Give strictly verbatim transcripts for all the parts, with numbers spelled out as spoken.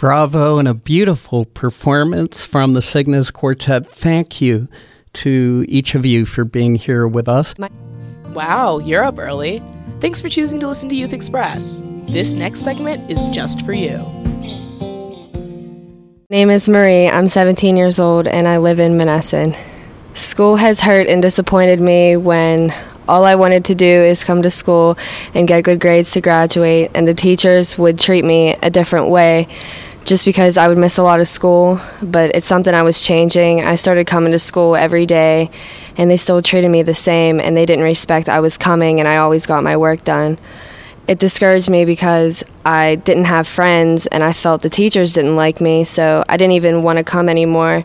Bravo, and a beautiful performance from the Cygnus Quartet. Thank you to each of you for being here with us. Wow, you're up early. Thanks for choosing to listen to Youth Express. This next segment is just for you. My name is Marie. I'm seventeen years old, and I live in Monessen. School has hurt and disappointed me when all I wanted to do is come to school and get good grades to graduate, and the teachers would treat me a different way just because I would miss a lot of school, but it's something I was changing. I started coming to school every day, and they still treated me the same, and they didn't respect I was coming, and I always got my work done. It discouraged me because I didn't have friends, and I felt the teachers didn't like me, so I didn't even want to come anymore.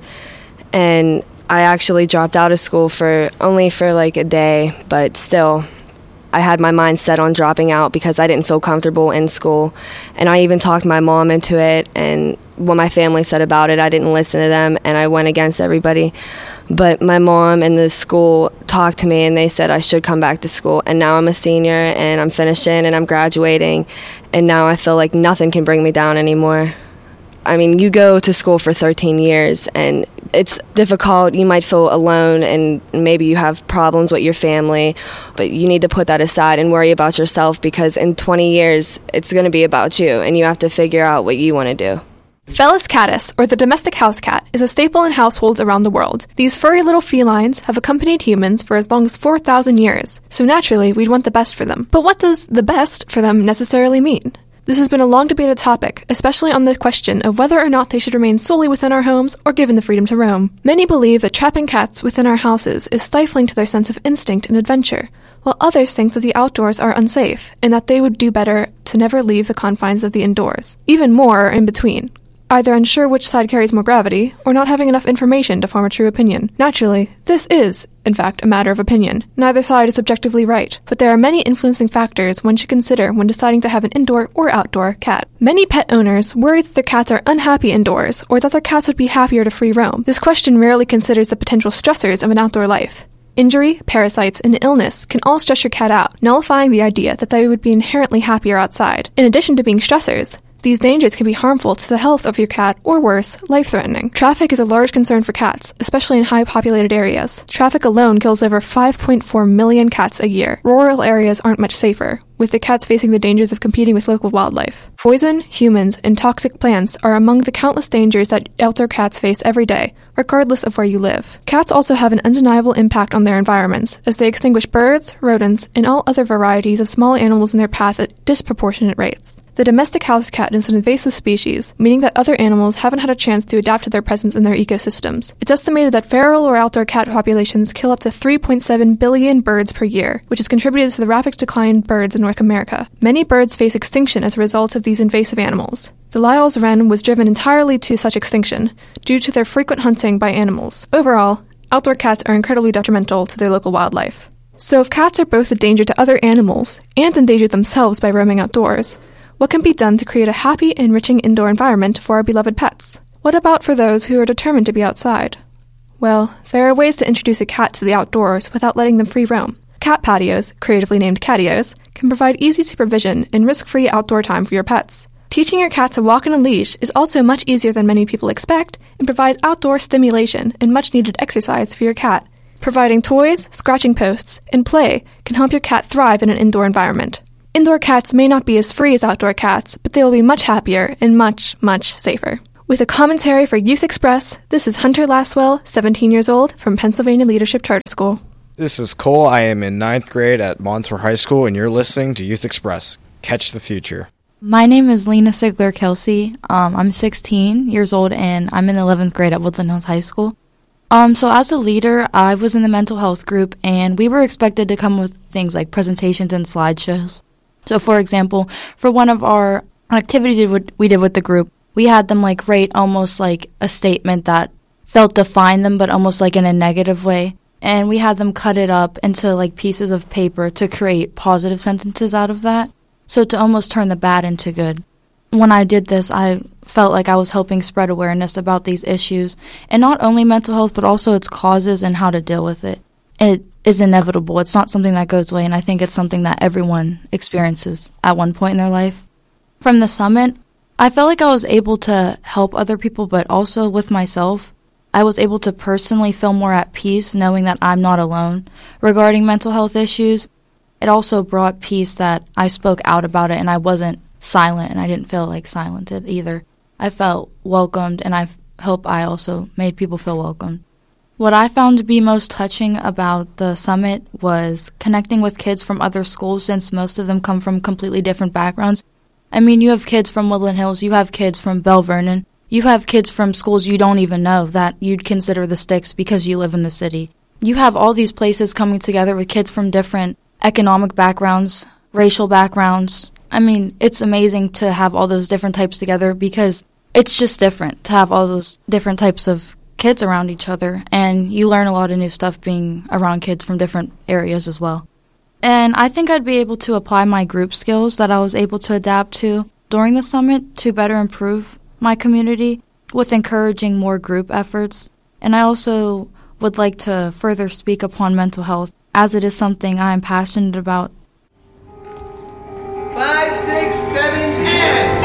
And I actually dropped out of school for only for like a day, but still, I had my mind set on dropping out because I didn't feel comfortable in school. And I even talked my mom into it, and what my family said about it, I didn't listen to them, and I went against everybody. But my mom and the school talked to me, and they said I should come back to school. And now I'm a senior, and I'm finishing, and I'm graduating, and now I feel like nothing can bring me down anymore. I mean, you go to school for thirteen years, and it's difficult. You might feel alone, and maybe you have problems with your family, but you need to put that aside and worry about yourself, because in twenty years, it's going to be about you, and you have to figure out what you want to do. Felis catus, or the domestic house cat, is a staple in households around the world. These furry little felines have accompanied humans for as long as four thousand years, so naturally, we'd want the best for them. But what does the best for them necessarily mean? This has been a long debated topic, especially on the question of whether or not they should remain solely within our homes or given the freedom to roam. Many believe that trapping cats within our houses is stifling to their sense of instinct and adventure, while others think that the outdoors are unsafe and that they would do better to never leave the confines of the indoors. Even more are in between, either unsure which side carries more gravity, or not having enough information to form a true opinion. Naturally, this is, in fact, a matter of opinion. Neither side is objectively right, but there are many influencing factors one should consider when deciding to have an indoor or outdoor cat. Many pet owners worry that their cats are unhappy indoors, or that their cats would be happier to free roam. This question rarely considers the potential stressors of an outdoor life. Injury, parasites, and illness can all stress your cat out, nullifying the idea that they would be inherently happier outside. In addition to being stressors, these dangers can be harmful to the health of your cat, or worse, life-threatening. Traffic is a large concern for cats, especially in high-populated areas. Traffic alone kills over five point four million cats a year. Rural areas aren't much safer, with the cats facing the dangers of competing with local wildlife. Poison, humans, and toxic plants are among the countless dangers that outdoor cats face every day, regardless of where you live. Cats also have an undeniable impact on their environments, as they extinguish birds, rodents, and all other varieties of small animals in their path at disproportionate rates. The domestic house cat is an invasive species, meaning that other animals haven't had a chance to adapt to their presence in their ecosystems. It's estimated that feral or outdoor cat populations kill up to three point seven billion birds per year, which has contributed to the rapid decline in birds in North America. Many birds face extinction as a result of these invasive animals. The Lyall's wren was driven entirely to such extinction due to their frequent hunting by animals. Overall, outdoor cats are incredibly detrimental to their local wildlife. So if cats are both a danger to other animals and endanger themselves by roaming outdoors, what can be done to create a happy, enriching indoor environment for our beloved pets? What about for those who are determined to be outside? Well, there are ways to introduce a cat to the outdoors without letting them free roam. Cat patios, creatively named catios, can provide easy supervision and risk-free outdoor time for your pets. Teaching your cat to walk on a leash is also much easier than many people expect and provides outdoor stimulation and much-needed exercise for your cat. Providing toys, scratching posts, and play can help your cat thrive in an indoor environment. Indoor cats may not be as free as outdoor cats, but they will be much happier and much, much safer. With a commentary for Youth Express, this is Hunter Laswell, seventeen years old, from Pennsylvania Leadership Charter School. This is Cole. I am in ninth grade at Montour High School, and you're listening to Youth Express. Catch the future. My name is Lena Sigler-Kelsey. Um, I'm sixteen years old, and I'm in eleventh grade at Woodland Hills High School. Um, so as a leader, I was in the mental health group, and we were expected to come with things like presentations and slideshows. So, for example, for one of our activities we did with the group, we had them like write almost like a statement that felt define them, but almost like in a negative way. And we had them cut it up into like pieces of paper to create positive sentences out of that. So to almost turn the bad into good. When I did this, I felt like I was helping spread awareness about these issues, and not only mental health, but also its causes and how to deal with it. It is inevitable. It's not something that goes away, and I think it's something that everyone experiences at one point in their life. From the summit, I felt like I was able to help other people, but also with myself, I was able to personally feel more at peace knowing that I'm not alone regarding mental health issues. It also brought peace that I spoke out about it and I wasn't silent, and I didn't feel like silenced either. I felt welcomed, and I hope I also made people feel welcome. What I found to be most touching about the summit was connecting with kids from other schools, since most of them come from completely different backgrounds. I mean, you have kids from Woodland Hills, you have kids from Bell Vernon, you have kids from schools you don't even know that you'd consider the sticks because you live in the city. You have all these places coming together with kids from different economic backgrounds, racial backgrounds. I mean, it's amazing to have all those different types together because it's just different to have all those different types of kids around each other, and you learn a lot of new stuff being around kids from different areas as well. And I think I'd be able to apply my group skills that I was able to adapt to during the summit to better improve my community with encouraging more group efforts. And I also would like to further speak upon mental health, as it is something I am passionate about. Five, six, seven, and...